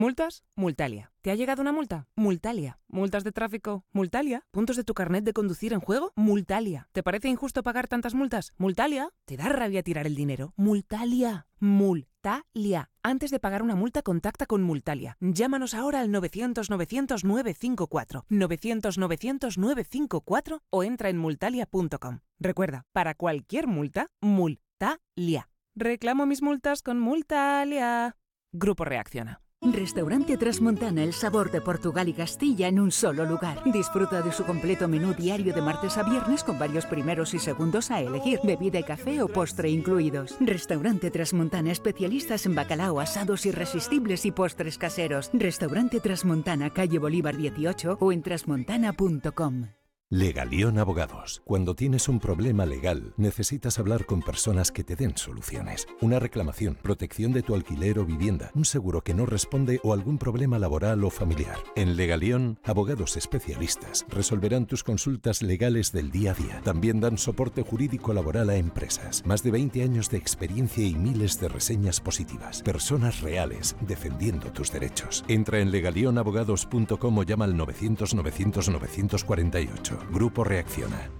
¿Multas? Multalia. ¿Te ha llegado una multa? Multalia. ¿Multas de tráfico? Multalia. ¿Puntos de tu carnet de conducir en juego? Multalia. ¿Te parece injusto pagar tantas multas? Multalia. ¿Te da rabia tirar el dinero? Multalia. Multalia. Antes de pagar una multa, contacta con Multalia. Llámanos ahora al 900-900-954, 900-900-954 o entra en multalia.com. Recuerda, para cualquier multa, Multalia. Reclamo mis multas con Multalia. Grupo Reacciona. Restaurante Trasmontana, el sabor de Portugal y Castilla en un solo lugar. Disfruta de su completo menú diario de martes a viernes con varios primeros y segundos a elegir, bebida y café o postre incluidos. Restaurante Trasmontana, especialistas en bacalao, asados irresistibles y postres caseros. Restaurante Trasmontana, calle Bolívar 18 o en trasmontana.com. Legalión Abogados. Cuando tienes un problema legal, necesitas hablar con personas que te den soluciones. Una reclamación, protección de tu alquiler o vivienda, un seguro que no responde o algún problema laboral o familiar. En Legalión, abogados especialistas resolverán tus consultas legales del día a día. También dan soporte jurídico laboral a empresas. Más de 20 años de experiencia y miles de reseñas positivas. Personas reales defendiendo tus derechos. Entra en legalionabogados.com o llama al 900-900-948. Grupo Reacciona.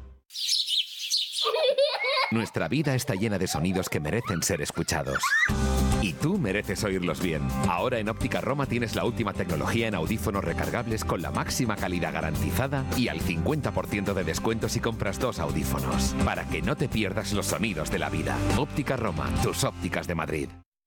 Nuestra vida está llena de sonidos que merecen ser escuchados. Y tú mereces oírlos bien. Ahora en Óptica Roma tienes la última tecnología en audífonos recargables con la máxima calidad garantizada y al 50% de descuento si compras 2 audífonos. Para que no te pierdas los sonidos de la vida. Óptica Roma, tus ópticas de Madrid.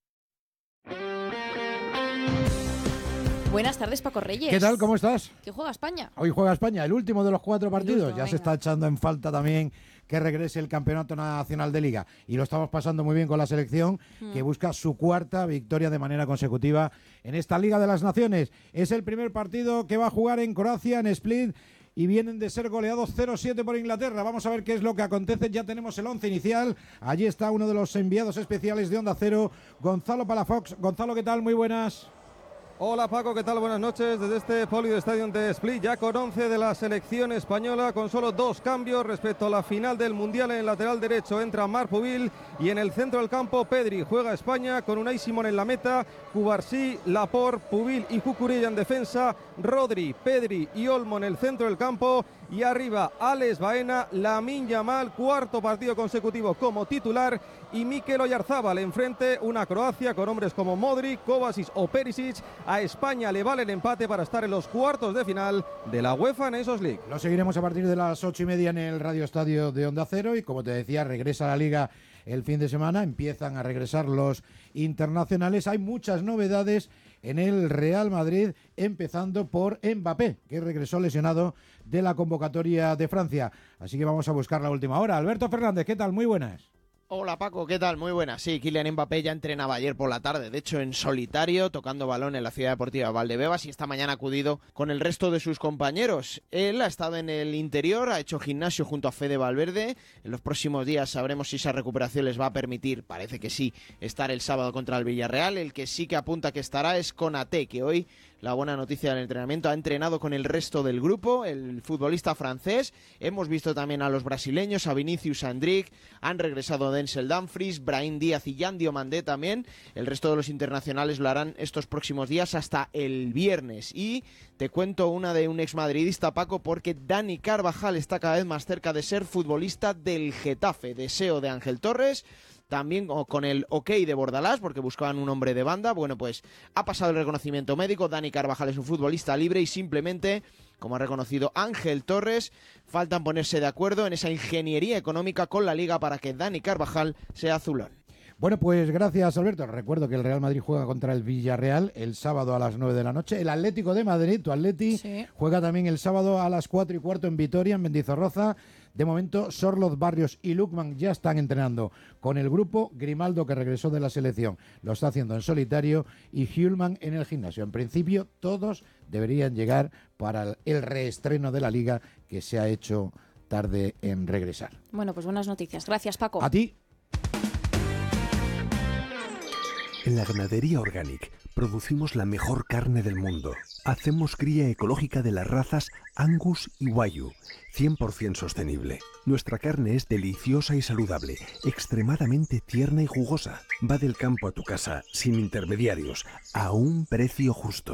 Buenas tardes, Paco Reyes. ¿Qué tal? ¿Cómo estás? ¿Qué juega España? Hoy juega España, el último de los 4 partidos. Venga. Se está echando en falta también que regrese el Campeonato Nacional de Liga. Y lo estamos pasando muy bien con la selección, que busca su 4ª victoria de manera consecutiva en esta Liga de las Naciones. Es el primer partido que va a jugar en Croacia, en Split, y vienen de ser goleados 0-7 por Inglaterra. Vamos a ver qué es lo que acontece. Ya tenemos el 11 inicial. Allí está uno de los enviados especiales de Onda Cero, Gonzalo Palafox. Gonzalo, ¿qué tal? Muy buenas. Hola Paco, ¿qué tal? Buenas noches desde este Polido Stadium de Split, ya con 11 de la selección española, con solo 2 cambios respecto a la final del Mundial. En el lateral derecho entra Marc Pubil y en el centro del campo Pedri. Juega España con Unai Simón en la meta, Cubarsí, Laporte, Pubil y Cucurella en defensa, Rodri, Pedri y Olmo en el centro del campo y arriba Alex Baena, Lamine Yamal, 4º partido consecutivo como titular, y Mikel Oyarzabal enfrente, una Croacia con hombres como Modric, Kovacic o Perisic. A España le vale el empate para estar en los cuartos de final de la UEFA Nations League. Lo seguiremos a partir de las 8:30 en el Radio Estadio de Onda Cero y, como te decía, regresa la Liga el fin de semana, empiezan a regresar los internacionales. Hay muchas novedades en el Real Madrid, empezando por Mbappé, que regresó lesionado de la convocatoria de Francia. Así que vamos a buscar la última hora. Alberto Fernández, ¿qué tal? Muy buenas. Hola Paco, ¿qué tal? Muy buenas. Sí, Kylian Mbappé ya entrenaba ayer por la tarde, de hecho en solitario, tocando balón en la Ciudad Deportiva Valdebebas, y esta mañana ha acudido con el resto de sus compañeros. Él ha estado en el interior, ha hecho gimnasio junto a Fede Valverde. En los próximos días sabremos si esa recuperación les va a permitir, parece que sí, estar el sábado contra el Villarreal. El que sí que apunta que estará es Konaté, que hoy, la buena noticia del entrenamiento, ha entrenado con el resto del grupo, el futbolista francés. Hemos visto también a los brasileños, a Vinicius Andric, han regresado Denzel Dumfries, Brahim Díaz y Yan Diomandé también. El resto de los internacionales lo harán estos próximos días hasta el viernes. Y te cuento una de un exmadridista, Paco, porque Dani Carvajal está cada vez más cerca de ser futbolista del Getafe. Deseo de Ángel Torres, también con el ok de Bordalás, porque buscaban un hombre de banda. Bueno, pues ha pasado el reconocimiento médico. Dani Carvajal es un futbolista libre y simplemente, como ha reconocido Ángel Torres, faltan ponerse de acuerdo en esa ingeniería económica con la Liga para que Dani Carvajal sea azulón. Bueno, pues gracias, Alberto. Recuerdo que el Real Madrid juega contra el Villarreal el sábado a las 9 de la noche. El Atlético de Madrid, tu Atleti, sí, juega también el sábado a las 4:15 en Vitoria, en Mendizorroza. De momento, Sorloz, Barrios y Lukman ya están entrenando con el grupo. Grimaldo, que regresó de la selección, lo está haciendo en solitario, y Hjulman en el gimnasio. En principio, todos deberían llegar para el reestreno de la Liga, que se ha hecho tarde en regresar. Bueno, pues buenas noticias. Gracias, Paco. A ti. En la Ganadería Organic producimos la mejor carne del mundo. Hacemos cría ecológica de las razas Angus y Wagyu, 100% sostenible. Nuestra carne es deliciosa y saludable, extremadamente tierna y jugosa. Va del campo a tu casa, sin intermediarios, a un precio justo.